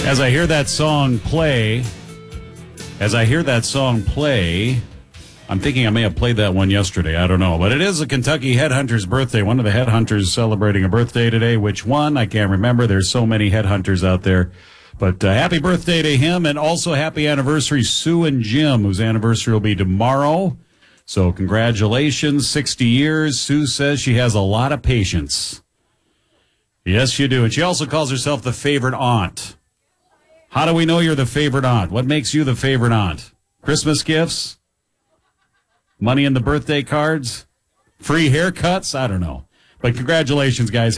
As I hear that song play, I'm thinking I may have played that one yesterday. I don't know. But it is a Kentucky headhunter's birthday. One of the headhunters celebrating a birthday today. Which one? I can't remember. There's so many headhunters out there. But happy birthday to him, and also happy anniversary, Sue and Jim, whose anniversary will be tomorrow. So congratulations, 60 years. Sue says she has a lot of patience. Yes, you do. And she also calls herself the favorite aunt. How do we know you're the favorite aunt? What makes you the favorite aunt? Christmas gifts? Money in the birthday cards? Free haircuts? I don't know. But congratulations, guys.